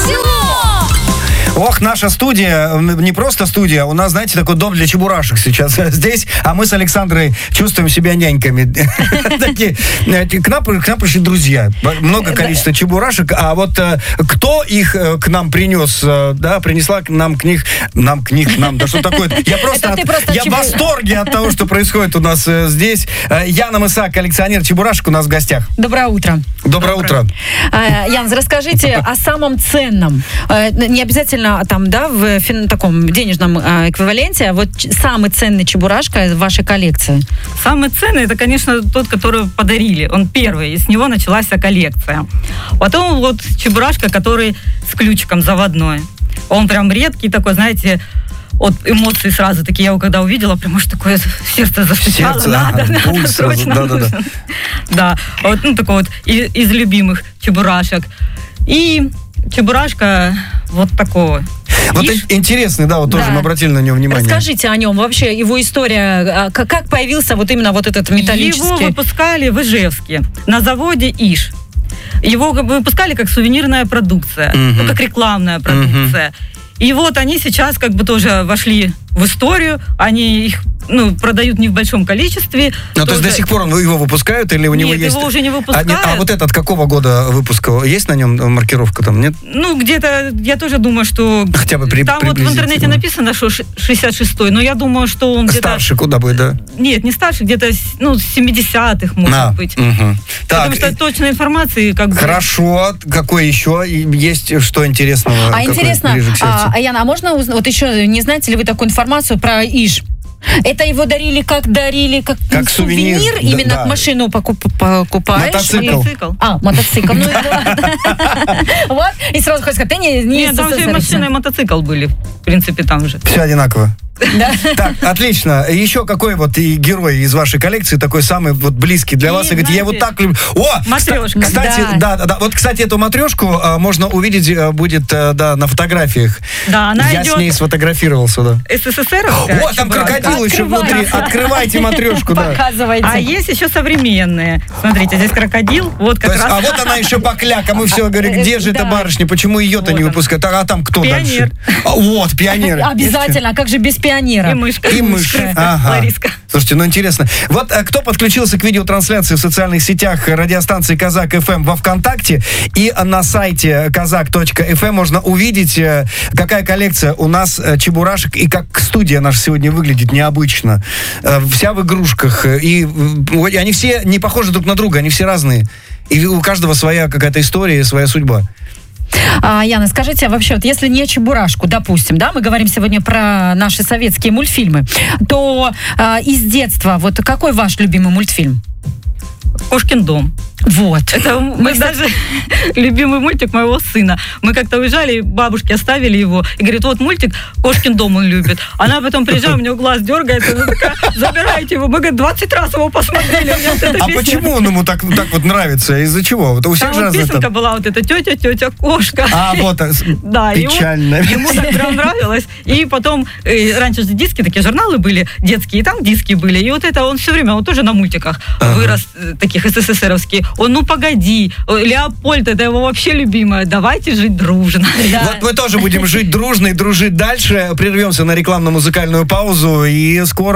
Ох, наша студия, не просто студия, у нас, знаете, такой дом для чебурашек сейчас здесь, а мы с Александрой чувствуем себя няньками. К нам пришли друзья, много количества чебурашек, а вот кто их к нам принес, да, принесла нам, да что такое? Я в восторге от того, что происходит у нас здесь. Яна Мысак, коллекционер чебурашек, у нас в гостях. Доброе утро. Доброе утро. Ян, расскажите о самом ценном. Не обязательно там, да, в таком денежном эквиваленте, а вот самый ценный чебурашка в вашей коллекции. Самый ценный, это, конечно, тот, который подарили. Он первый, и с него началась вся коллекция. Потом вот чебурашка, который с ключиком заводной. Он прям редкий такой, знаете, от эмоций сразу такие. Я его когда увидела, прям аж такое сердце застучало. Надо, срочно нужно. Да, вот такой вот из любимых чебурашек. И чебурашка вот такого. Вот интересный, да, вот тоже мы обратили на него внимание. Расскажите о нем, вообще его история, как появился вот именно вот этот металлический... Его выпускали в Ижевске на заводе «Иж». Его выпускали как сувенирная продукция, ну, как рекламная продукция. И вот они сейчас как бы тоже вошли в историю, они их продают не в большом количестве. Ну, то есть до сих пор его выпускают или у него есть... Нет, его уже не выпускают. А вот этот какого года выпуска? Есть на нем маркировка там, нет? Ну, где-то, я тоже думаю, что... Хотя бы там вот в интернете написано, что 66-й, но я думаю, что он где-то... Старше куда будет, да? Нет, не старше, где-то, с 70-х, может быть. Потому что точной информации как бы... Хорошо. Какой еще есть, что интересного? Интересно, Яна, а можно узнать, вот еще, не знаете ли вы такую информацию про Иж? Это его дарили как сувенир, именно к машину покупаешь. Мотоцикл. Мотоцикл. Ну, вот, и сразу хочешь сказать, ты не Нет, там все машина и мотоцикл были, в принципе, там же. Все одинаково. Да. Так, отлично. Еще какой вот и герой из вашей коллекции такой самый вот близкий для вас? И говорит, я его так люблю. О, матрешка. Кстати, да. Вот, кстати, эту матрешку можно увидеть будет на фотографиях. Да, она я с ней сфотографировался, да. СССРовская. О, там крокодил еще внутри. Открывайте матрешку, да. Показывайте. А есть еще современные. Смотрите, здесь крокодил. Вот как раз. А вот она еще покляка. Мы все говорим, где же эта барышня? Почему ее-то не выпускают? А там кто дальше? Вот, пионер. Обязательно. А как же без пионера? И мышка. Ага. Лариска. Слушайте, интересно. Вот кто подключился к видеотрансляции в социальных сетях радиостанции Казак ФМ во ВКонтакте и на сайте kazak.fm можно увидеть, какая коллекция у нас чебурашек и как студия наша сегодня выглядит необычно. Вся в игрушках. И они все не похожи друг на друга, они все разные. И у каждого своя какая-то история, своя судьба. Яна, скажите, вообще, вот если не чебурашку, допустим, да, мы говорим сегодня про наши советские мультфильмы, то из детства, вот какой ваш любимый мультфильм? «Кошкин дом». Вот. Это даже любимый мультик моего сына. Мы как-то уезжали, бабушки оставили его, и говорит, вот мультик «Кошкин дом» он любит. Она потом приезжает, у нее глаз дергается, она такая, забирайте его. Мы, говорит, 20 раз его посмотрели. А почему он ему так вот нравится? Из-за чего? Вот у всех там песенка была вот эта «Тетя, кошка». А, вот, да, печально. Ему так прям нравилось. И потом, раньше же диски, такие журналы были детские, и там диски были. И вот это он все время, он тоже на мультиках вырос, таких СССРовских. Он, ну погоди, Леопольд, это его вообще любимое. Давайте жить дружно. Да. Вот мы тоже будем жить дружно и дружить дальше. Прервемся на рекламно-музыкальную паузу и скоро